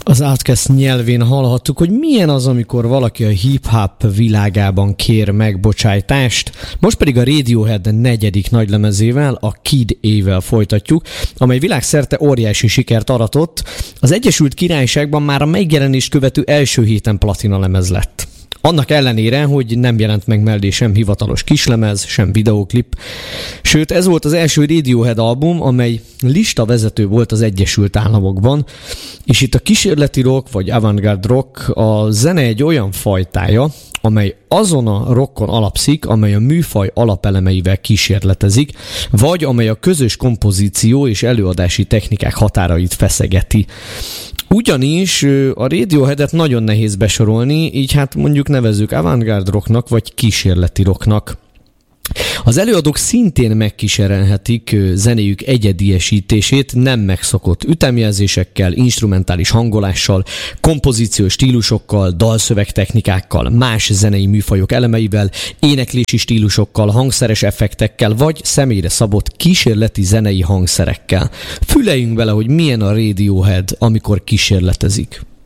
Az Outkast nyelvén hallhattuk, hogy milyen az, amikor valaki a hip-hop világában kér megbocsájtást. Most pedig a Radiohead negyedik nagylemezével, a Kid A-vel folytatjuk, amely világszerte óriási sikert aratott. Az Egyesült Királyságban már a megjelenést követő első héten platina lemez lett. Annak ellenére, hogy nem jelent meg mellé sem hivatalos kislemez, sem videóklip. Sőt, ez volt az első Radiohead album, amely listavezető volt az Egyesült Államokban, és itt a kísérleti rock vagy avantgárd rock a zene egy olyan fajtája, amely azon a rockon alapszik, amely a műfaj alapelemeivel kísérletezik, vagy amely a közös kompozíció és előadási technikák határait feszegeti. Ugyanis a Radioheadet nagyon nehéz besorolni, így hát mondjuk nevezzük avantgárd rocknak vagy kísérleti rocknak. Az előadók szintén megkísérelhetik zenéjük egyediesítését nem megszokott ütemjelzésekkel, instrumentális hangolással, kompozíciós stílusokkal, dalszövegtechnikákkal, más zenei műfajok elemeivel, éneklési stílusokkal, hangszeres effektekkel, vagy személyre szabott kísérleti zenei hangszerekkel. Füleljünk bele, hogy milyen a Radiohead, amikor kísérletezik.